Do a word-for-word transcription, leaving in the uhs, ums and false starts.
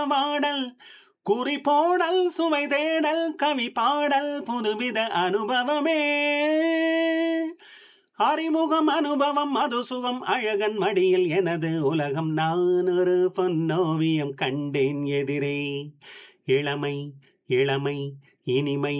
உறவாடல் குறிப்போடல் சுவை தேடல் கவி பாடல் புதுவித அனுபவமே அறிமுகம் அனுபவம் மது சுகம் அழகன் மடியில் எனது உலகம் நான் ஒரு பொன்னோவியம் கண்டேன் எதிரே இளமை இளமை இனிமை